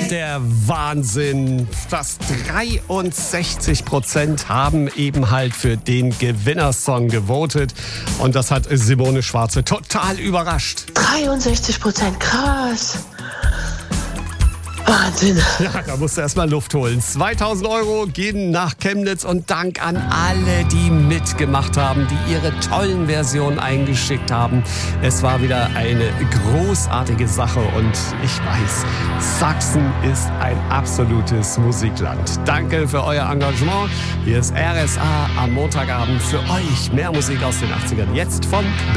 Der Wahnsinn. Fast 63% haben eben halt für den Gewinnersong gewotet. Und das hat Simone Schwarze total überrascht. 63%, krass. Wahnsinn. Ja, da musst du erstmal Luft holen. 2.000 € gehen nach Chemnitz und Dank an alle, die mitgemacht haben, die ihre tollen Versionen eingeschickt haben. Es war wieder eine großartige Sache und ich weiß, Sachsen ist ein absolutes Musikland. Danke für euer Engagement. Hier ist RSA am Montagabend für euch. Mehr Musik aus den 80ern jetzt von